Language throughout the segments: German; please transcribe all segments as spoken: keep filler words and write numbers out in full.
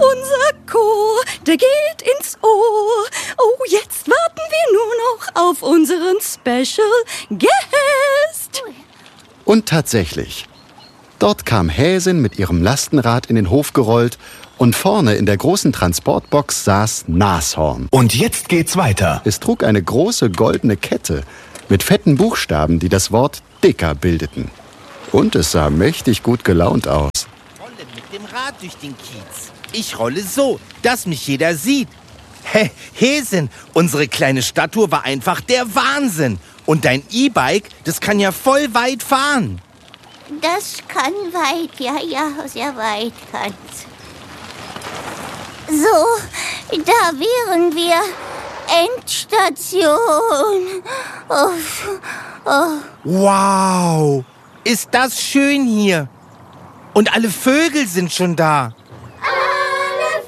unser Chor, der geht ins Ohr. Oh, jetzt warten wir nur noch auf unseren Special Guest. Und tatsächlich, dort kam Häsin mit ihrem Lastenrad in den Hof gerollt und vorne in der großen Transportbox saß Nashorn. Und jetzt geht's weiter. Es trug eine große goldene Kette mit fetten Buchstaben, die das Wort Dicker bildeten. Und es sah mächtig gut gelaunt aus. Ich rolle mit dem Rad durch den Kiez. Ich rolle so, dass mich jeder sieht. Hä, Häsin, unsere kleine Stadttour war einfach der Wahnsinn. Und dein E-Bike, das kann ja voll weit fahren. Das kann weit, ja, ja, sehr weit kann's. So, da wären wir. Endstation. Oh, oh. Wow, ist das schön hier. Und alle Vögel sind schon da. Alle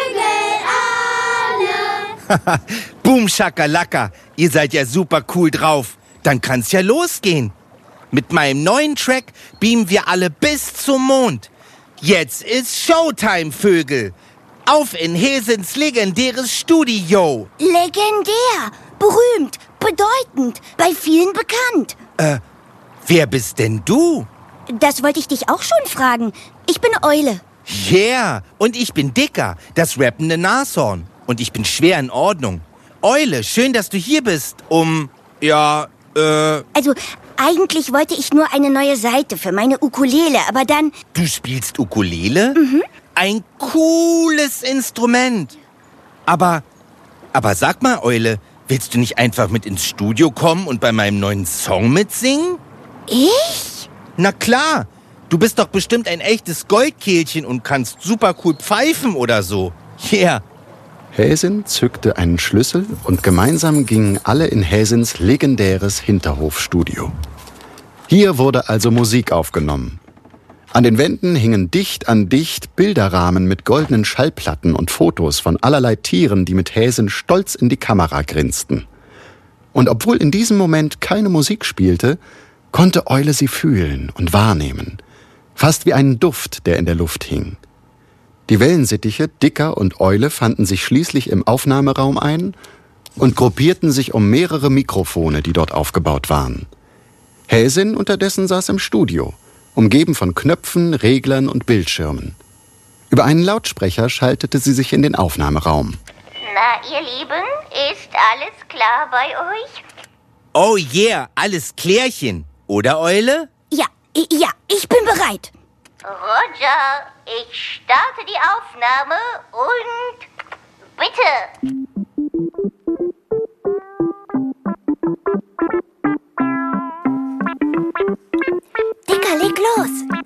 Vögel, alle. Boom, Schakalaka, ihr seid ja super cool drauf. Dann kann's ja losgehen. Mit meinem neuen Track beamen wir alle bis zum Mond. Jetzt ist Showtime, Vögel. Auf in Häsins legendäres Studio. Legendär, berühmt, bedeutend, bei vielen bekannt. Äh, wer bist denn du? Das wollte ich dich auch schon fragen. Ich bin Eule. Yeah, und ich bin Dicker, das rappende Nashorn. Und ich bin schwer in Ordnung. Eule, schön, dass du hier bist, um, ja, äh... Also, eigentlich wollte ich nur eine neue Seite für meine Ukulele, aber dann... Du spielst Ukulele? Mhm. Ein cooles Instrument. Aber, aber sag mal, Eule, willst du nicht einfach mit ins Studio kommen und bei meinem neuen Song mitsingen? Ich? Na klar, du bist doch bestimmt ein echtes Goldkehlchen und kannst super cool pfeifen oder so. Yeah. Häsin zückte einen Schlüssel und gemeinsam gingen alle in Häsins legendäres Hinterhofstudio. Hier wurde also Musik aufgenommen. An den Wänden hingen dicht an dicht Bilderrahmen mit goldenen Schallplatten und Fotos von allerlei Tieren, die mit Häsin stolz in die Kamera grinsten. Und obwohl in diesem Moment keine Musik spielte, konnte Eule sie fühlen und wahrnehmen. Fast wie einen Duft, der in der Luft hing. Die Wellensittiche, Dicker und Eule fanden sich schließlich im Aufnahmeraum ein und gruppierten sich um mehrere Mikrofone, die dort aufgebaut waren. Häsin unterdessen saß im Studio, umgeben von Knöpfen, Reglern und Bildschirmen. Über einen Lautsprecher schaltete sie sich in den Aufnahmeraum. Na, ihr Lieben, ist alles klar bei euch? Oh yeah, alles klärchen. Oder, Eule? Ja, ja, ich bin bereit. Roger, ich starte die Aufnahme und bitte. Dicker, leg los.